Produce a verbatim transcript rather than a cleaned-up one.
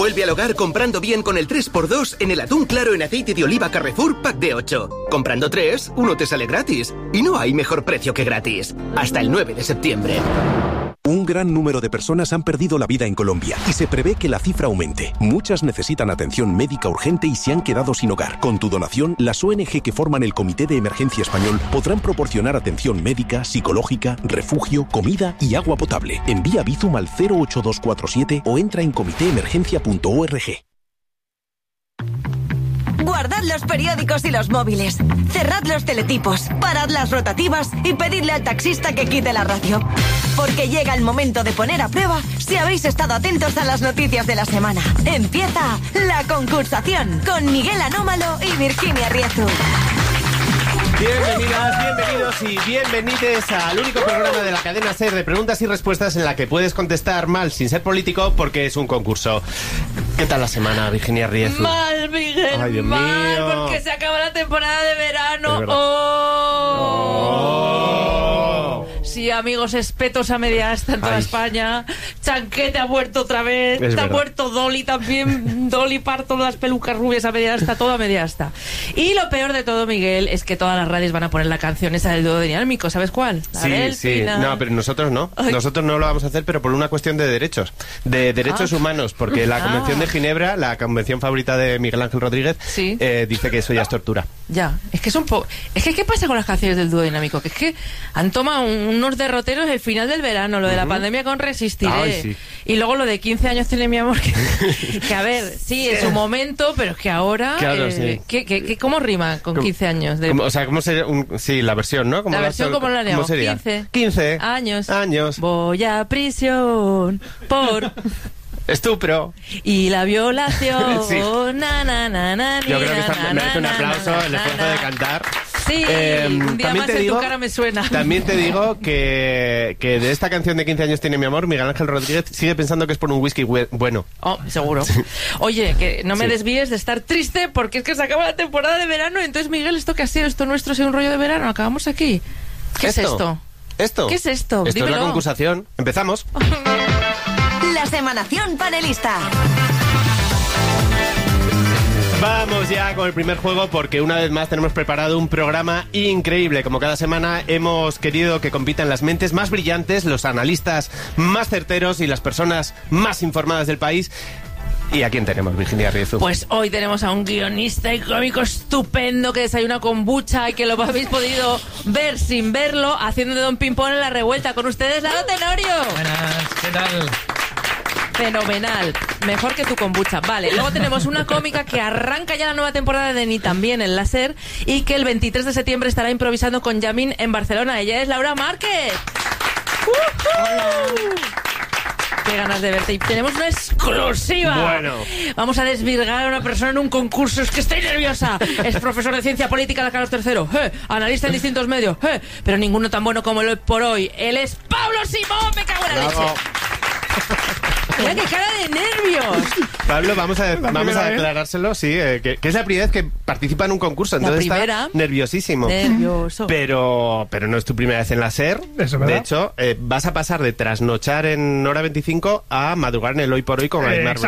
vuelve al hogar comprando bien con el tres por dos en el atún claro en aceite de oliva Carrefour Pack de ocho. Comprando tres, uno te sale gratis. Y no hay mejor precio que gratis. Hasta el nueve de septiembre. Un gran número de personas han perdido la vida en Colombia y se prevé que la cifra aumente. Muchas necesitan atención médica urgente y se han quedado sin hogar. Con tu donación, las O N G que forman el Comité de Emergencia Español podrán proporcionar atención médica, psicológica, refugio, comida y agua potable. Envía Bizum al cero ocho dos cuatro siete o entra en comité emergencia punto org. Guardad los periódicos y los móviles. Cerrad los teletipos. Parad las rotativas y pedidle al taxista que quite la radio. Porque llega el momento de poner a prueba si habéis estado atentos a las noticias de la semana. Empieza la concursación con Miguel Anómalo y Virginia Riezu. Bienvenidas, bienvenidos y bienvenides al único programa de la cadena SER de preguntas y respuestas en la que puedes contestar mal sin ser político porque es un concurso. ¿Qué tal la semana, Virginia Riezu? Mal, Miguel, Ay, Dios mal, mío. porque se acaba la temporada de verano. verdad. ¡Oh! Sí, amigos, espetos a media asta en toda Ay. España. Chanquete ha muerto otra vez. Es Está verdad. muerto Dolly también. Dolly Parton, las pelucas rubias a media asta, todo a media asta. Y lo peor de todo, Miguel, es que todas las radios van a poner la canción esa del dúo dinámico. ¿Sabes cuál? La Sí, del sí, final. no, pero nosotros no. Ay. Nosotros no lo vamos a hacer, pero por una cuestión de derechos, de derechos Ah. humanos, porque la Ah. Convención de Ginebra, la convención favorita de Miguel Ángel Rodríguez, Sí. eh, dice que eso ya es tortura. Ya, es que es un poco... Es que, ¿qué pasa con las canciones del dúo dinámico? Que es que han tomado un- unos derroteros el final del verano, lo de la pandemia con Resistiré. Ay, sí. Y luego lo de quince años tiene mi amor, que, que a ver, sí, en su momento, pero es que ahora... Claro, eh, sí. ¿qué, qué, qué- ¿Cómo rima con ¿Cómo- quince años? De... ¿Cómo- o sea, ¿cómo sería? Un, sí, la versión, ¿no? ¿Cómo La la- versión, ¿cómo la haríamos? sería? quince. quince. Años. Años. Voy a prisión por... Estupro. Y la violación... Sí. Na, na, na, na, Yo creo que na, esta na, merece un na, aplauso na, el na, esfuerzo na. de cantar. Sí, Eh, un día también más te en digo- tu cara me suena. También te digo que, que de esta canción de quince años tiene mi amor, Miguel Ángel Rodríguez sigue pensando que es por un whisky we- bueno. Oh, seguro. Oye, que no me Sí. desvíes de estar triste porque es que se acaba la temporada de verano. Entonces, Miguel, ¿esto qué ha sido? ¿Esto nuestro ha sido un rollo de verano? ¿Acabamos aquí? ¿Qué es esto? ¿Esto? ¿Qué es esto? Esto es Dímelo. la concursación. Empezamos. La semanación panelista. Vamos ya con el primer juego porque una vez más tenemos preparado un programa increíble. Como cada semana hemos querido que compitan las mentes más brillantes, los analistas más certeros y las personas más informadas del país. ¿Y a quién tenemos, Virginia Riezu? Pues hoy tenemos a un guionista y cómico estupendo que desayuna kombucha y que lo habéis podido ver sin verlo haciendo de Don Pimpón en La Revuelta. Con ustedes, Lalo Tenorio. Buenas, ¿qué tal? Fenomenal. Mejor que tu kombucha. Vale, luego tenemos una cómica que arranca ya la nueva temporada de Ni también en la SER y que el veintitrés de septiembre estará improvisando con Yamin en Barcelona. Ella es Laura Márquez. ¡Uh-huh! Qué ganas de verte. Y tenemos una exclusiva. Bueno. Vamos a desvirgar a una persona en un concurso. Es que estoy nerviosa. Es profesor de ciencia política de Carlos tercero. Eh, analista en distintos medios. Eh, pero ninguno tan bueno como el hoy por hoy. Él es Pablo Simón. Me cago en la Bravo. leche. Mira qué cara de nervios. Pablo, vamos a, vamos primera a vez. aclarárselo, sí, eh, que, que es la primera vez que participa en un concurso, La entonces primera. está nerviosísimo. Nervioso. Pero, pero no es tu primera vez en la SER. Eso, ¿verdad? De hecho, eh, vas a pasar de trasnochar en Hora veinticinco a madrugar en el Hoy por Hoy con Eh, Aymar